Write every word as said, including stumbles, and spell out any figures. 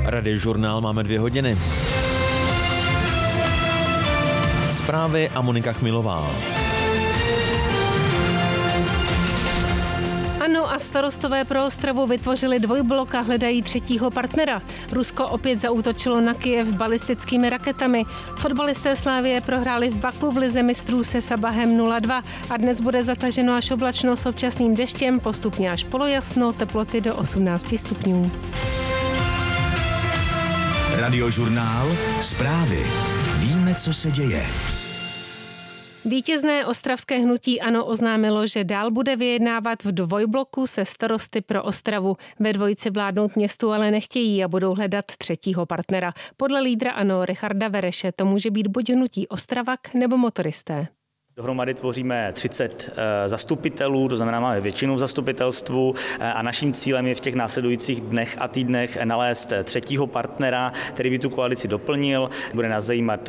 Radiožurnál máme dvě hodiny. Zprávy a Monika Chmilová. ANO a starostové pro Ostravu vytvořili dvojblok a hledají třetího partnera. Rusko opět zaútočilo na Kyjev balistickými raketami. Fotbalisté Slavie prohráli v Baku v lize mistrů se Sabahem nula dva a dnes bude zataženo až oblačno s občasným deštěm, postupně až polojasno, teploty do osmnáct stupňů. Radiožurnál, zprávy. Víme, co se děje. Vítězné ostravské hnutí ANO oznámilo, že dál bude vyjednávat v dvojbloku se starosty pro Ostravu. Ve dvojici vládnout městu ale nechtějí a budou hledat třetího partnera. Podle lídra ANO Richarda Vereše to může být buď hnutí Ostravak nebo motoristé. Dohromady tvoříme třicet zastupitelů, to znamená máme většinu v zastupitelstvu a naším cílem je v těch následujících dnech a týdnech nalézt třetího partnera, který by tu koalici doplnil. Bude nás zajímat